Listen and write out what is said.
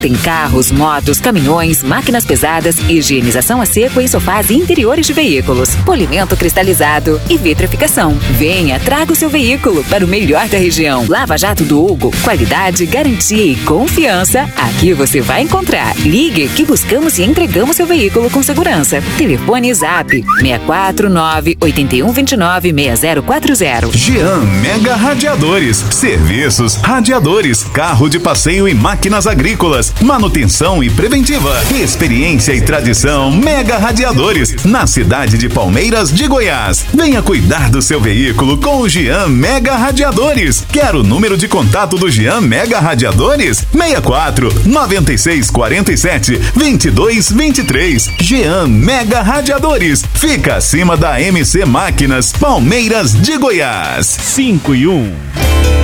Tem carros, motos, caminhões, máquinas pesadas, higienização a seco em sofás e interiores de veículos, polimento cristalizado e vitrificação. Venha, traga o seu veículo para o melhor da região. Lava Jato do Hugo, qualidade, garantia e confiança. Aqui você vai encontrar. Ligue que buscamos e entregamos seu veículo com segurança. Telefone Zap 649-8129-6040. Jean Mega Radiadores. Serviços, radiadores, carro de passeio e máquinas agrícolas, manutenção e preventiva. Experiência e tradição Mega Radiadores, na cidade de Palmeiras de Goiás. Venha cuidar do seu veículo com o Jean Mega Radiadores. Quer o número de contato do Jean Mega Radiadores? 64-9647-2223. Jean Mega Radiadores. Fica acima da MC Máquinas, Palmeiras de Goiás. 5 e 1.